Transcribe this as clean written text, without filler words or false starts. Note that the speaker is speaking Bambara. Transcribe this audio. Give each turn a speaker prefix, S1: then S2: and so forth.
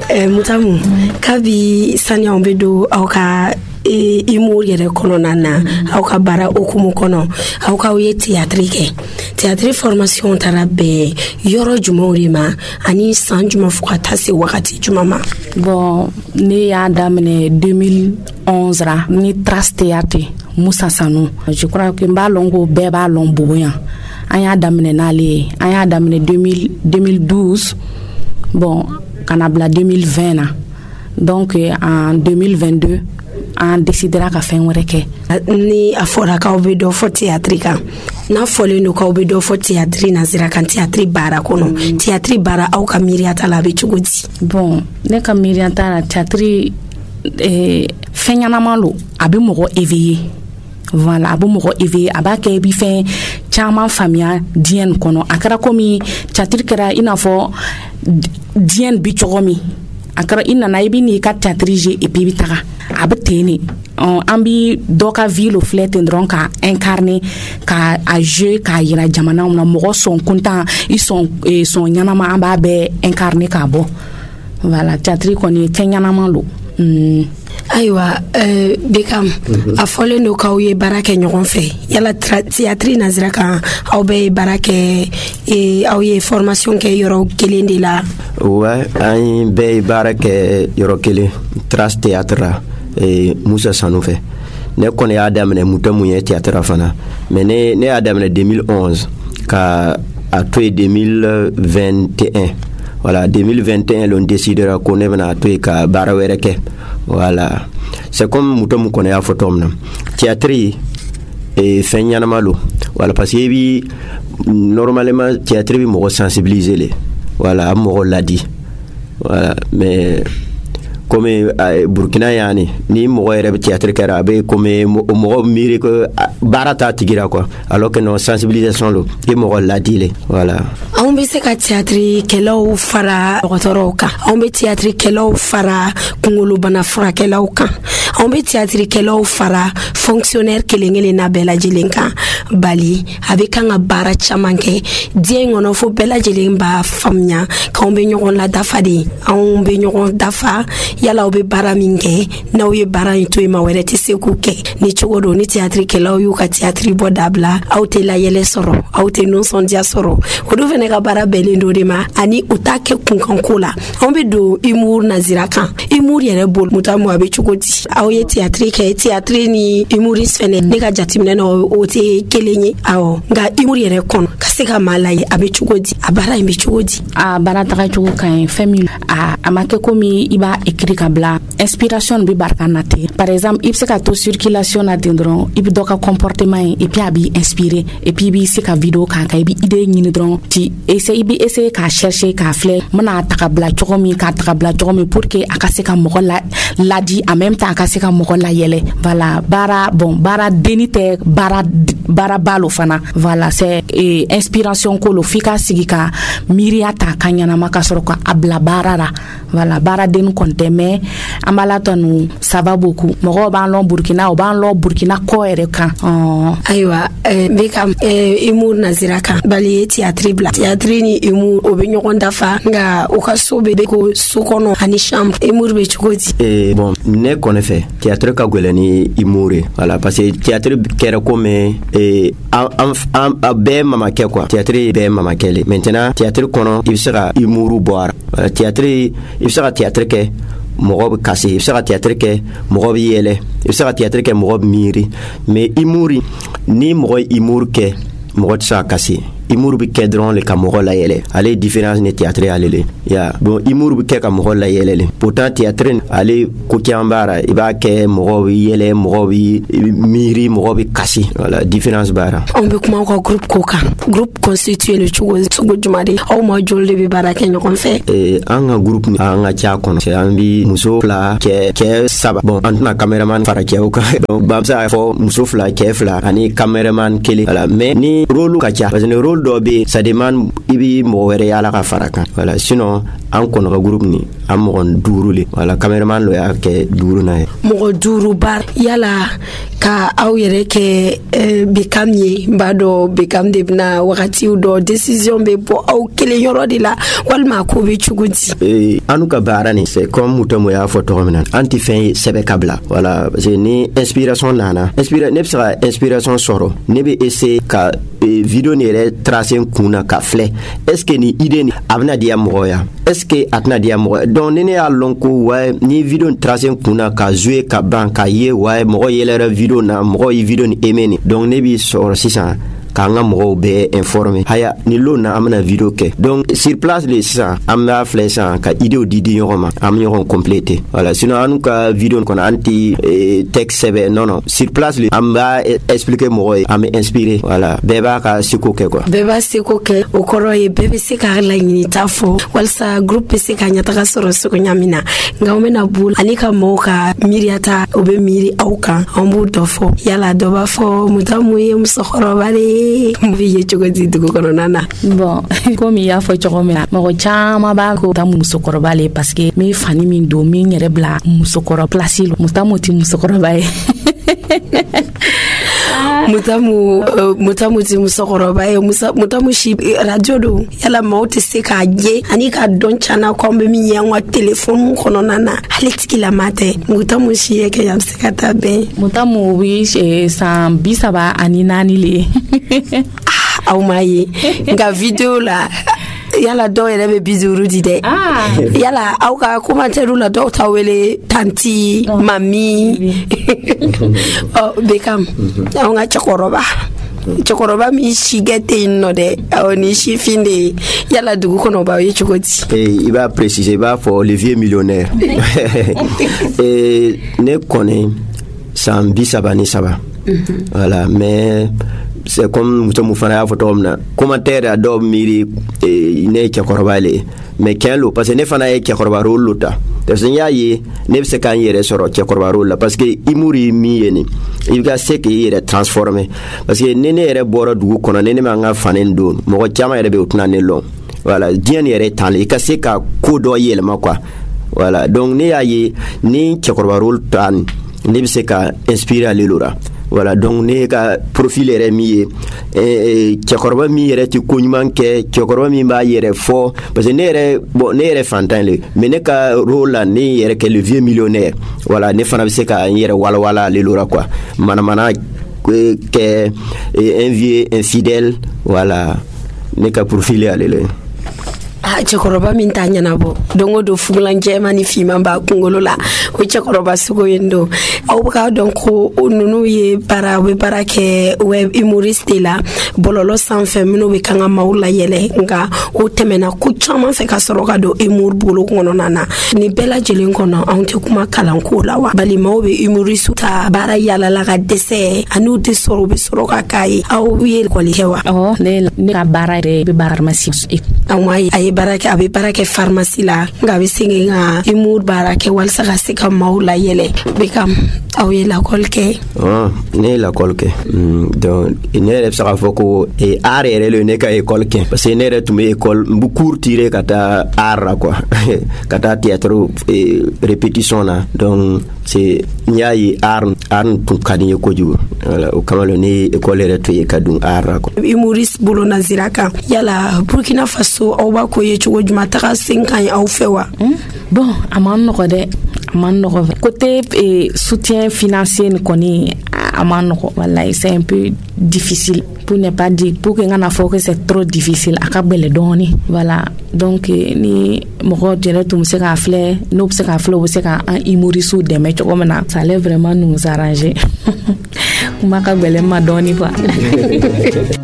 S1: Mutamu kabi sani on be do awka humour yɛrɛ kɔnɔna na aw ka baara okumu kɔnɔ aw ka ye théâtre formation taara bɛn yɔrɔ jumɛnw de ma ani san jumɛn fo ka taa se wagati jumɛn ma.
S2: Bon ne y'a daminɛ 2011 ra ni Trace Théâtre Musa Sanu. Je crois que b'a lɔn ko bɛɛ b'a lɔn Boboyan. An y'a daminɛ n'ale ye. An y'a daminɛ 2012 bon kana bila 2020 na. Donc en 2022 an décidera ka fɛn wɛrɛ kɛ.
S1: Ni a fɔra k'aw bɛ dɔ fɔ théâtre kan n'a fɔlen don k'aw bɛ dɔ fɔ théâtre nazira kan théâtre baara kɔnɔ théâtre baara aw ka miiriyata la a bɛ cogo di?
S2: Bon ne ka miiriyata la théâtre fɛn ɲɛnama lo a bɛ mɔgɔ éveiller. Voilà, a bɛ mɔgɔ éveiller a b'a kɛ i bɛ fɛn caman faamuya diɲɛ nin kɔnɔ a kɛra komi théâtre kɛra i n'a fɔ diɲɛ nin bɛ cogo min a kɛra i nana i bɛ n'i ka théâtre jouer et puis i bɛ taga a bɛ ten de an bɛ dɔ ka vie lo filɛ ten dɔrɔn ka incarner ka a jouer k'a yira jamanaw na mɔgɔ sɔn kuntan i sɔn ɲɛnama an b'a bɛɛ incarner k'a bɔ voilà théâtre kɔni fɛn ɲɛnama lo.
S1: Ayiwa Bekam a fɔlen don k'aw ye baara kɛ ɲɔgɔn fɛ yala théâtre nazira kan aw bɛɛ ye baara kɛ aw ye formation kɛ yɔrɔ kelen de la?
S3: Ouais, an bɛɛ ye baara kɛ yɔrɔ kelen Trace Théâtre la Musa Sanu fɛ. Ne kɔni y'a daminɛ Mutamu ye théâtre fana mais ne y'a daminɛ 2011 ka a to ye 2021. Voilà, 2021 l'on décidera qu'on est venu à tout ka baara wɛrɛ kɛ. Voilà, c'est comme Mutamu kɔni y'a fɔ cogo min na théâtre fɛn ɲɛnama lo voilà parce que bi normalement théâtre bi mɔgɔ sensibiliser le voilà a mɔgɔ ladi voilà mais comme Burkina yani ni mɔgɔ yɛrɛ bɛ théâtre kɛra a bɛ comme mɔgɔ miiri ko baara t'a tigira quoi alors que non sensibilisation lo i mɔgɔ ladi le voilà.
S1: Anw bɛ se ka théâtre kɛlaw fara dɔgɔtɔrɔw kan anw bɛ théâtre kɛlaw fara kunkolobana furakɛlaw kan anw bɛ théâtre kɛlaw fara fonctionnaire kelen-kelen na bɛɛ lajɛlen kan bali a bɛ kan ka baara caman kɛ diɲɛ in kɔnɔ fo bɛɛ lajɛlen b'a faamuya k'anw bɛ ɲɔgɔn ladafa de anw bɛ ɲɔgɔn dafa yala aw bɛ baara min kɛ n'aw ye baara in to yen ma wɛrɛ tɛ se k'u kɛ ni cogo don ni théâtre kɛlaw y'u ka théâtre bɔ dabila aw tɛ layɛlɛ sɔrɔ aw tɛ nisɔndiya sɔrɔ o dun fana ka baara bɛnnen do de ma ani u t'a kɛ kunkanko la anw bɛ don humour nazira kan humour yɛrɛ bolo Mutamu a bɛ cogo di aw ye théâtre kɛ théâtre ni humoriste fɛnɛ ne ka jateminɛ na o tɛ kelen ye awɔ nka humour yɛrɛ kɔnɔ ka se ka maa lajɛ a bɛ cogo di a baara in bɛ cogo di?
S2: A baara taga cogo ka ɲi fɛn min a ma kɛ komi i b'a écrit ka bila inspiration bɛ barika na ten par exemple i bɛ se ka to circulation na ten dɔrɔn i bɛ dɔ ka comportement ye et puis a b'i inspirer et puis i b'i se ka vidéo k'a kan i bɛ idée ɲini dɔrɔn i bɛ essayer k'a chercher k'a filɛ n bɛna ta ka bila cogo min k'a ta ka bila cogo min pour que a ka se ka mɔgɔ ladi en même temps a ka se ka mɔgɔ layɛlɛ voilà baara denni tɛ baara balo fana voilà c'est inspiration ko lo f'i ka sigi ka miiriya ta ka ɲɛnama ka sɔrɔ ka a bila baara la voilà baara denni kɔni tɛ mais an b'a la tanu ça va beaucoup mɔgɔw b'an lɔn Burkina o b'an lɔn Burkina kɔ yɛrɛ kan.
S1: Ayiwa n bɛ ka humour nazira kan bali ye théâtre bila théâtre ni humour o bɛ ɲɔgɔn dafa nka u ka so bɛ ko so kɔnɔ ani chambre humour bɛ cogo di?
S3: Bon ne kɔni fɛ théâtre ka gɛlɛn ni humour ye voilà parce que théâtre kɛra comme a bɛɛ mamakɛ quoi théâtre bɛɛ mamakɛ le maintenant théâtre kɔnɔ i bɛ se ka humour bɔ a la théâtre i bɛ se ka théâtre kɛ mɔgɔ bɛ kasi i bɛ se ka théâtre kɛ mɔgɔ bɛ yɛlɛ i bɛ se ka théâtre kɛ mɔgɔ bɛ miiri mais humour ni mɔgɔ ye humour kɛ mɔgɔ tɛ se ka kasi humour bɛ kɛ dɔrɔn le ka mɔgɔ layɛlɛ ale ye différence ni théâtre ale le ya bon humour bɛ kɛ ka mɔgɔ layɛlɛ le pourtant théâtre ale ko caman b'a la i b'a kɛ mɔgɔ bɛ yɛlɛ mɔgɔ bɛ miiri mɔgɔ bɛ kasi voilà différence b'a la.
S1: Anw bɛ kuma aw ka groupe ko kan groupe constitué le cogo jumɛn de aw ma joli de bɛ baara kɛ ɲɔgɔn fɛ?
S3: An ka groupe an ka ca kɔnɔ an bɛ muso fila cɛ saba bon an tɛna cameraman fara cɛw kan donc b'a bɛ se k'a fɔ muso fila cɛ fila ani cameraman kelen voilà mais ni rôle ka ca parce que rôle dɔ bɛ ça demande i bɛ mɔgɔ wɛrɛ yala ka fara kan voilà sinon an kɔnɔga groupe ni an mɔgɔ 5 le wala cameraman lo y'a kɛ 5 na ye
S1: mɔgɔ 5 bar yala ka aw yɛrɛ kɛ Bekam ye b'a dɔn Bekam de bɛna wagatiw dɔ décision bɛ bɔ aw kelen yɔrɔ de la walima ko bɛ cogo di
S3: anu ka baara ni c'est comme Mutamo y'a fɔ tɔgɔ min na an tɛ fɛn ye sɛbɛ ka bila voilà parce que ni inspiration nana ne bɛ se ka inspiration sɔrɔ ne bɛ essayer ka video ni yɛrɛ tracer kun na ka filɛ est ce que ni idée ni a bɛna diya mɔgɔ ya est ce que a tɛna diya mɔgɔ donc ni ne y'a lɔn ko ouais ni video ni tracer kun na ka jouer ka ban ka ye ouais mɔgɔ yɛlɛra video na mɔgɔ ye video ni aimé ni donc ne b'i sɔrɔ sisan k'an ka mɔgɔw bɛɛ informer haya ni lo na an bɛna video kɛ donc sur place le sisan an b'a filɛ sisan ka idéw di ɲɔgɔn ma an bɛ ɲɔgɔn compléter voilà sinon an ka video kɔnɔ an tɛ texte sɛbɛn non sur place le an b'a expliquer mɔgɔ ye an bɛ inspirer voilà bɛɛ b'a ka seko kɛ quoi
S1: bɛɛ b'a seko kɛ o kɔrɔ ye bɛɛ bɛ se k'a laɲinita fɔ walasa groupe bɛ se ka ɲɛtaga sɔrɔ seko ɲa min na nka an bɛna bolo ani ka mɔgɔw ka miiriyata o bɛ miiri aw kan an b'o dɔ fɔ yala dɔ b'a fɔ Mutamu ye musokɔrɔba de ye ye cogo di dugu kɔnɔna na
S2: bon comme y'a fɔ cogo min na mɔgɔ caman b'a ko Mutamu musokɔrɔba le parce que min fani min don min yɛrɛ bila musokɔrɔba place lo Mutamu ti musokɔrɔba ye Mutamu ti musokɔrɔba ye Mutamu si radio do yala maaw tɛ se k'a ye ani ka dɔn cana ko an bɛ min ye an ka téléphone kɔnɔna na hali tigilama tɛ Mutamu si ye kɛ a bɛ se ka taa bɛn Mutamu bɛ san 34 le
S1: aw ma ye nka video la yala dɔw yɛrɛ bɛ 50 di dɛ yala aw ka commentaire la dɔw ta wele tanti mami Bekam aw ka cɛkɔrɔba min si kɛ tɛ yen nɔ dɛ awɔ ni sifin de ye yala dugu kɔnɔ b'aw ye cogo di
S3: i b'a préciser i b'a fɔ le vieux millionnaire ne kɔni san 33 voilà mais c'est comme Mutamu fana y'a fɔ cogo min na commentaire a dɔw miiri ne ye cɛkɔrɔba le mais tiɲɛ lo parce que ne fana ye cɛkɔrɔba rôle lo ta parce que n y'a ye ne bɛ se k'an yɛrɛ sɔrɔ cɛkɔrɔba rôle la parce que humour ye min ye nin i ka se k'i yɛrɛ transformer parce que ni ne yɛrɛ bɔra dugu kɔnɔ ni ne m'an ka fani don mɔgɔ caman yɛrɛ bɛ o tɛna ne lɔn voilà diɲɛ ni yɛrɛ tan le i ka se ka ko dɔ yɛlɛma quoi voilà donc ne y'a ye ni cɛkɔrɔba rôle ta ne bɛ se ka inspirer ale lo la voilà donc ne ka profil yɛrɛ min ye cɛkɔrɔba min yɛrɛ tɛ ko ɲuman kɛ cɛkɔrɔba min b'a yɛrɛ fɔ parce que ne yɛrɛ fantan le mais ne ka rôle la ne yɛrɛ kɛ le vieux millionnaire voilà ne fana bɛ se ka n yɛrɛ walawala ale lo la quoi manamana kɛ un vieux infidèle voilà ne ka profil ye ale le
S1: cɛkɔrɔba min t'a ɲɛnabɔ don o don fugulan jɛman ni fiman b'a kunkolo la o cɛkɔrɔba sugu yen don aw bɛ k'a dɔn ko ninnu ye u bɛ baara kɛ web humoriste de la bɔlɔlɔ sanfɛ minnu bɛ kan ka maaw layɛlɛ nka o tɛmɛna ko caman fɛ ka sɔrɔ ka don humour bolo kɔnɔna na nin bɛɛ lajɛlen kɔnɔ anw tɛ kuma kalanko la wa bali maaw bɛ humoriste ta baara yalala ka dɛsɛ ani u tɛ sɔrɔ u bɛ sɔrɔ ka k'a ye aw ye école kɛ wa
S2: ne ka baara yɛrɛ bɛ baara pharmacie
S1: a ye baara kɛ pharmacie la nka a bɛ segin ka humour baara kɛ walasa ka se ka maaw layɛlɛ Bekam aw ye lakɔli kɛ
S3: ne ye lakɔli kɛ donc ne yɛrɛ bɛ se k'a fɔ ko art yɛrɛ le ne ka école kɛ parce que ne yɛrɛ tun bɛ école n bɛ cours tirer ka taa art la quoi ka taa théâtre répétition na donc c'est n y'a ye art tun ka di n ye kojugu voilà o kama ne ye école yɛrɛ to ye ka dun art la quoi
S1: humoriste bolo nazira kan yala Burkina Faso aw b'a ko ye cogo jumɛn taga sen ka ɲi aw fɛ wa
S2: bon a man nɔgɔ dɛ a man nɔgɔ côté soutien financier ni kɔni a man nɔgɔ wallahi c'est un peu difficile pour ne pas dire pour que n kana fɔ que c'est trop difficile a ka gɛlɛn dɔɔni voilà donc ni mɔgɔ yɛrɛ tun bɛ se k'a filɛ n'o bɛ se k'a filɛ o bɛ se ka an humoristes dɛmɛ cogo min na ça allait vraiment nous arranger kuma ka gɛlɛn ma dɔɔni quoi